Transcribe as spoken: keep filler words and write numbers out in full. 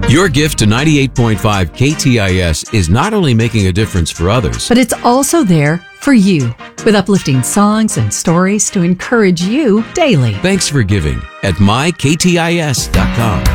Your gift to ninety-eight point five K T I S is not only making a difference for others, but it's also there for you, with uplifting songs and stories to encourage you daily. Thanks for giving at my K T I S dot com.